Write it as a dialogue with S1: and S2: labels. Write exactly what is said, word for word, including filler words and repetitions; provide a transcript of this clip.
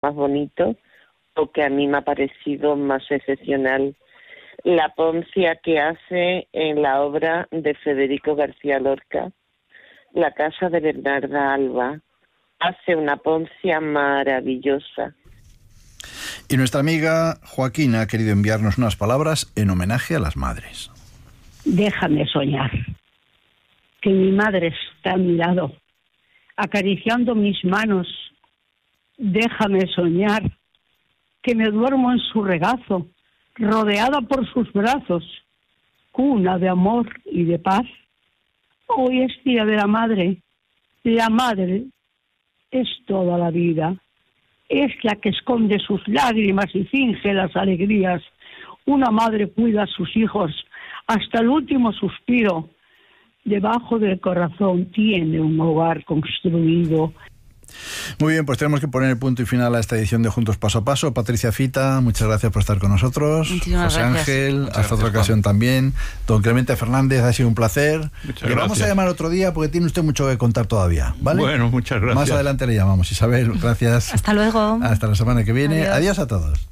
S1: más bonito o que a mí me ha parecido más excepcional. La poncia que hace en la obra de Federico García Lorca, La casa de Bernarda Alba, hace una poncia maravillosa.
S2: Y nuestra amiga Joaquina ha querido enviarnos unas palabras en homenaje a las madres.
S3: Déjame soñar, que mi madre está a mi lado, acariciando mis manos. Déjame soñar, que me duermo en su regazo, rodeada por sus brazos, cuna de amor y de paz. Hoy es día de la madre. La madre es toda la vida. Es la que esconde sus lágrimas y finge las alegrías. Una madre cuida a sus hijos hasta el último suspiro. Debajo del corazón tiene un hogar construido.
S2: Muy bien, pues tenemos que poner el punto y final a esta edición de Juntos Paso a Paso. Patricia Fita, muchas gracias por estar con nosotros.
S4: Muchísimas
S2: José
S4: gracias.
S2: Ángel,
S4: Muchas
S2: hasta
S4: gracias,
S2: otra ocasión
S4: Juan.
S2: también. Don Clemente Fernández, ha sido un placer.
S5: Muchas
S2: Le vamos
S5: gracias.
S2: a llamar otro día porque tiene usted mucho que contar todavía, ¿vale?
S5: Bueno, muchas gracias.
S2: Más adelante le llamamos. Isabel, gracias.
S4: Hasta luego.
S2: Hasta la semana que viene.
S4: Adiós.
S2: Adiós a todos.